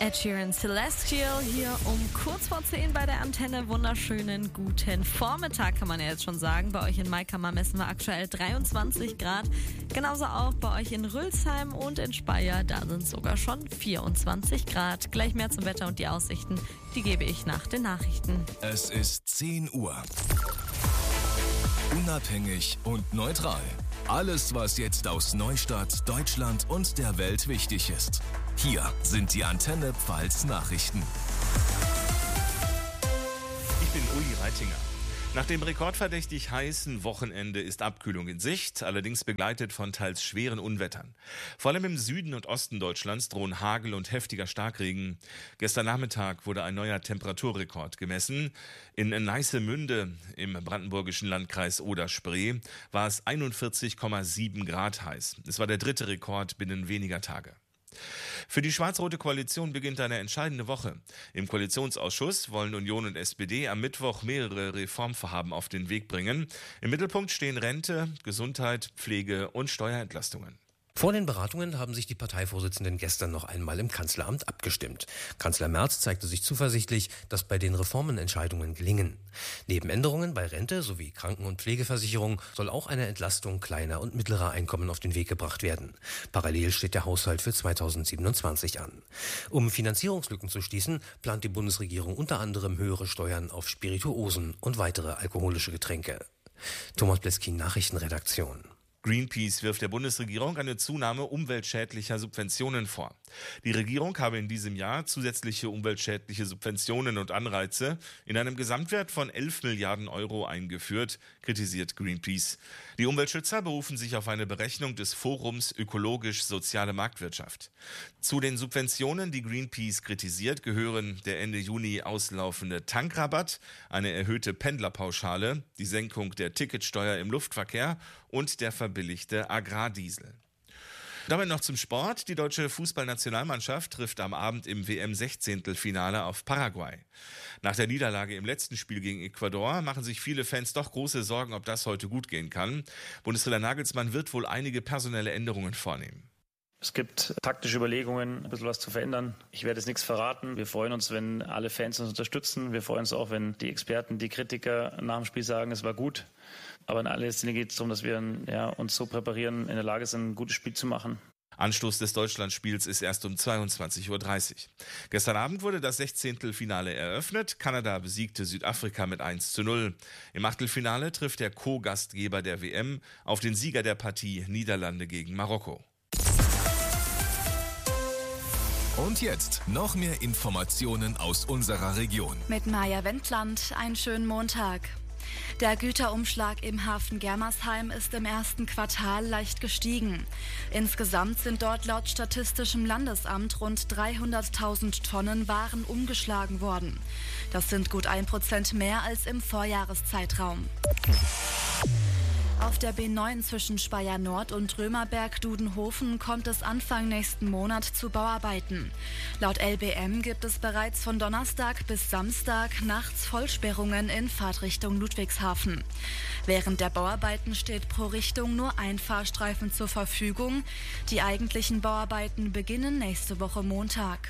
Ed Sheeran Celestial hier um kurz vor 10 bei der Antenne. Wunderschönen guten Vormittag, kann man ja jetzt schon sagen. Bei euch in Maikammer messen wir aktuell 23 Grad. Genauso auch bei euch in Rülsheim und in Speyer. Da sind es sogar schon 24 Grad. Gleich mehr zum Wetter und die Aussichten, die gebe ich nach den Nachrichten. Es ist 10 Uhr. Unabhängig und neutral. Alles, was jetzt aus Neustadt, Deutschland und der Welt wichtig ist. Hier sind die Antenne Pfalz Nachrichten. Ich bin Uli Reitinger. Nach dem rekordverdächtig heißen Wochenende ist Abkühlung in Sicht, allerdings begleitet von teils schweren Unwettern. Vor allem im Süden und Osten Deutschlands drohen Hagel und heftiger Starkregen. Gestern Nachmittag wurde ein neuer Temperaturrekord gemessen. In Neissemünde im brandenburgischen Landkreis Oder-Spree war es 41,7 Grad heiß. Es war der dritte Rekord binnen weniger Tage. Für die schwarz-rote Koalition beginnt eine entscheidende Woche. Im Koalitionsausschuss wollen Union und SPD am Mittwoch mehrere Reformvorhaben auf den Weg bringen. Im Mittelpunkt stehen Rente, Gesundheit, Pflege und Steuerentlastungen. Vor den Beratungen haben sich die Parteivorsitzenden gestern noch einmal im Kanzleramt abgestimmt. Kanzler Merz zeigte sich zuversichtlich, dass bei den Reformen Entscheidungen gelingen. Neben Änderungen bei Rente sowie Kranken- und Pflegeversicherung soll auch eine Entlastung kleiner und mittlerer Einkommen auf den Weg gebracht werden. Parallel steht der Haushalt für 2027 an. Um Finanzierungslücken zu schließen, plant die Bundesregierung unter anderem höhere Steuern auf Spirituosen und weitere alkoholische Getränke. Thomas Bleskin, Nachrichtenredaktion. Greenpeace wirft der Bundesregierung eine Zunahme umweltschädlicher Subventionen vor. Die Regierung habe in diesem Jahr zusätzliche umweltschädliche Subventionen und Anreize in einem Gesamtwert von 11 Milliarden Euro eingeführt, kritisiert Greenpeace. Die Umweltschützer berufen sich auf eine Berechnung des Forums Ökologisch-Soziale Marktwirtschaft. Zu den Subventionen, die Greenpeace kritisiert, gehören der Ende Juni auslaufende Tankrabatt, eine erhöhte Pendlerpauschale, die Senkung der Ticketsteuer im Luftverkehr und der verbilligte Agrardiesel. Damit noch zum Sport. Die deutsche Fußballnationalmannschaft trifft am Abend im WM-16-Finale auf Paraguay. Nach der Niederlage im letzten Spiel gegen Ecuador machen sich viele Fans doch große Sorgen, ob das heute gut gehen kann. Bundestrainer Nagelsmann wird wohl einige personelle Änderungen vornehmen. Es gibt taktische Überlegungen, ein bisschen was zu verändern. Ich werde jetzt nichts verraten. Wir freuen uns, wenn alle Fans uns unterstützen. Wir freuen uns auch, wenn die Experten, die Kritiker nach dem Spiel sagen, es war gut. Aber in allererster Linie geht es darum, dass wir uns so präparieren, in der Lage sind, ein gutes Spiel zu machen. Anstoß des Deutschlandspiels ist erst um 22:30 Uhr. Gestern Abend wurde das 16. eröffnet. Kanada besiegte Südafrika mit 1:0. Im Achtelfinale trifft der Co-Gastgeber der WM auf den Sieger der Partie Niederlande gegen Marokko. Und jetzt noch mehr Informationen aus unserer Region. Mit Maja Wendland, einen schönen Montag. Der Güterumschlag im Hafen Germersheim ist im ersten Quartal leicht gestiegen. Insgesamt sind dort laut Statistischem Landesamt rund 300.000 Tonnen Waren umgeschlagen worden. Das sind gut 1% mehr als im Vorjahreszeitraum. Auf der B9 zwischen Speyer Nord und Römerberg-Dudenhofen kommt es Anfang nächsten Monat zu Bauarbeiten. Laut LBM gibt es bereits von Donnerstag bis Samstag nachts Vollsperrungen in Fahrtrichtung Ludwigshafen. Während der Bauarbeiten steht pro Richtung nur ein Fahrstreifen zur Verfügung. Die eigentlichen Bauarbeiten beginnen nächste Woche Montag.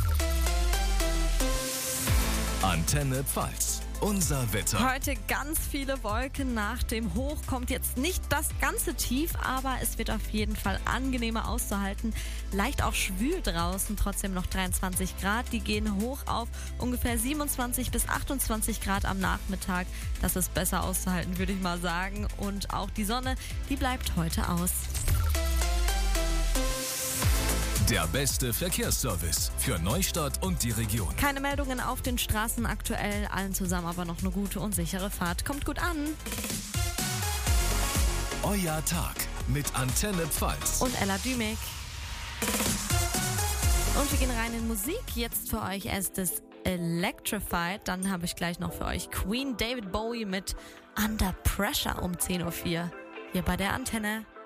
Antenne Pfalz. Unser Wetter. Heute ganz viele Wolken. Nach dem Hoch kommt jetzt nicht das ganze Tief, aber es wird auf jeden Fall angenehmer auszuhalten. Leicht auch schwül draußen, trotzdem noch 23 Grad. Die gehen hoch auf ungefähr 27 bis 28 Grad am Nachmittag. Das ist besser auszuhalten, würde ich mal sagen. Und auch die Sonne, die bleibt heute aus. Der beste Verkehrsservice für Neustadt und die Region. Keine Meldungen auf den Straßen aktuell. Allen zusammen aber noch eine gute und sichere Fahrt. Kommt gut an. Euer Tag mit Antenne Pfalz. Und Ella Dümig. Und wir gehen rein in Musik. Jetzt für euch erst das Electrified. Dann habe ich gleich noch für euch Queen David Bowie mit Under Pressure um 10:04 Uhr. Hier bei der Antenne.